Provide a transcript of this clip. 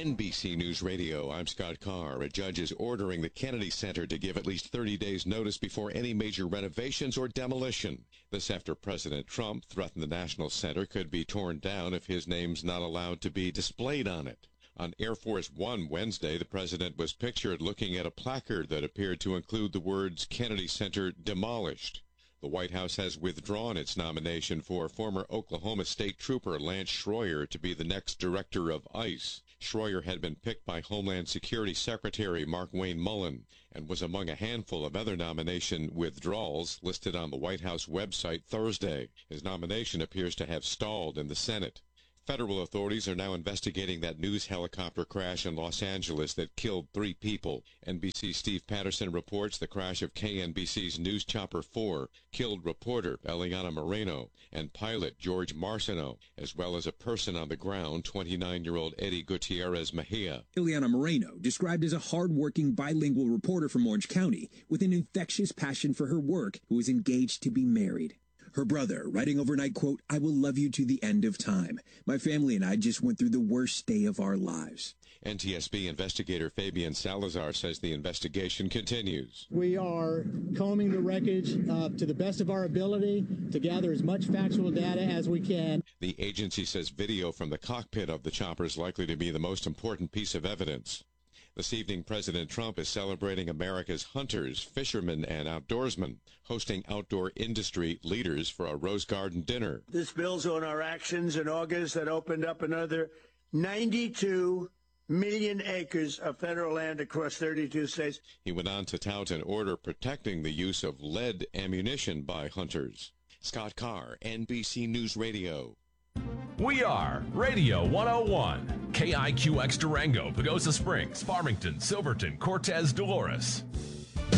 NBC News Radio, I'm Scott Carr. A judge is ordering the Kennedy Center to give at least 30 days notice before any major renovations or demolition. This after President Trump threatened the National Center could be torn down if his name's not allowed to be displayed on it. On Air Force One Wednesday, the president was pictured looking at a placard that appeared to include the words Kennedy Center demolished. The White House has withdrawn its nomination for former Oklahoma State Trooper Lance Schroyer to be the next director of ICE. Schroyer had been picked by Homeland Security Secretary Markwayne Mullin and was among a handful of other nomination withdrawals listed on the White House website Thursday. His nomination appears to have stalled in the Senate. Federal authorities are now investigating that news helicopter crash in Los Angeles that killed 3 people. NBC's Steve Patterson reports the crash of KNBC's News Chopper 4 killed reporter Eliana Moreno and pilot George Marciano, as well as a person on the ground, 29-year-old Eddie Gutierrez Mejia. Eliana Moreno, described as a hard-working bilingual reporter from Orange County with an infectious passion for her work, who was engaged to be married. Her brother, writing overnight, quote, "I will love you to the end of time. My family and I just went through the worst day of our lives." NTSB investigator Fabian Salazar says the investigation continues. We are combing the wreckage to the best of our ability to gather as much factual data as we can. The agency says video from the cockpit of the chopper is likely to be the most important piece of evidence. This evening, President Trump is celebrating America's hunters, fishermen, and outdoorsmen, hosting outdoor industry leaders for a Rose Garden dinner. This builds on our actions in August that opened up another 92 million acres of federal land across 32 states. He went on to tout an order protecting the use of lead ammunition by hunters. Scott Carr, NBC News Radio. We are Radio 101, KIQX Durango, Pagosa Springs, Farmington, Silverton, Cortez, Dolores.